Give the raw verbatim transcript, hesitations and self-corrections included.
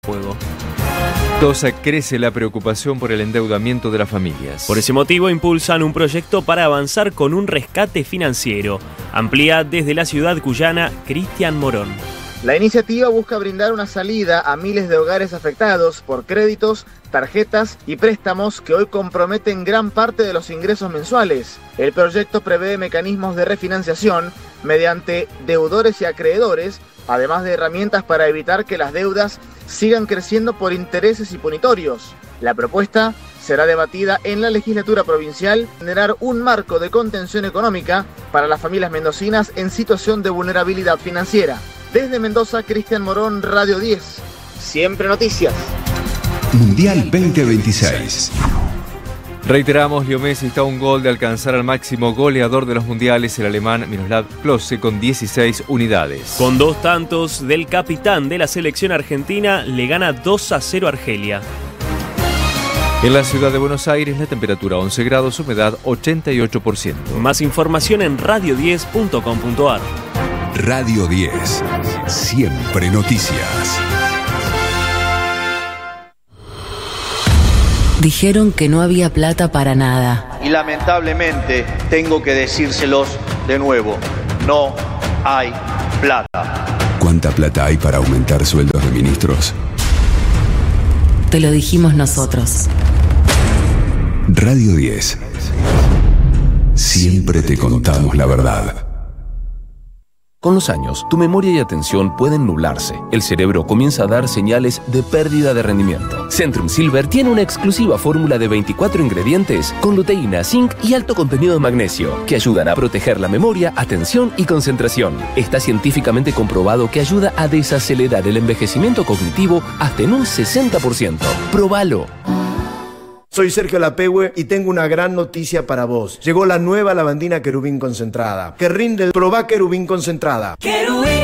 Fuego. Tosa crece la preocupación por el endeudamiento de las familias. Por ese motivo impulsan un proyecto para avanzar con un rescate financiero. Amplía desde la ciudad cuyana Cristian Morón. La iniciativa busca brindar una salida a miles de hogares afectados por créditos, tarjetas y préstamos que hoy comprometen gran parte de los ingresos mensuales. El proyecto prevé mecanismos de refinanciación mediante deudores y acreedores, además de herramientas para evitar que las deudas sigan creciendo por intereses impunitorios. La propuesta será debatida en la legislatura provincial, generar un marco de contención económica para las familias mendocinas en situación de vulnerabilidad financiera. Desde Mendoza, Cristian Morón, Radio diez. Siempre noticias. Mundial veinte veintiséis. Reiteramos, Leo Messi está a un gol de alcanzar al máximo goleador de los mundiales, el alemán Miroslav Klose, con dieciséis unidades. Con dos tantos del capitán de la selección argentina, le gana dos a cero a Argelia. En la ciudad de Buenos Aires, la temperatura once grados, humedad ochenta y ocho por ciento. Más información en radio diez punto com punto ar. Radio diez. Siempre noticias. Dijeron que no había plata para nada. Y lamentablemente tengo que decírselos de nuevo. No hay plata. ¿Cuánta plata hay para aumentar sueldos de ministros? Te lo dijimos nosotros. Radio diez. Siempre te contamos la verdad. Con los años, tu memoria y atención pueden nublarse. El cerebro comienza a dar señales de pérdida de rendimiento. Centrum Silver tiene una exclusiva fórmula de veinticuatro ingredientes con luteína, zinc y alto contenido de magnesio que ayudan a proteger la memoria, atención y concentración. Está científicamente comprobado que ayuda a desacelerar el envejecimiento cognitivo hasta en un sesenta por ciento. ¡Próbalo! Soy Sergio Lapehue y tengo una gran noticia para vos. Llegó la nueva lavandina Querubín concentrada, que rinde el Probá Querubín concentrada. ¡Querubín!